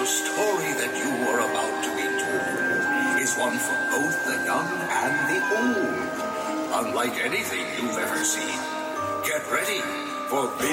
story that you are about to be told is one for both the young and the old. Unlike anything you've ever seen. Get ready for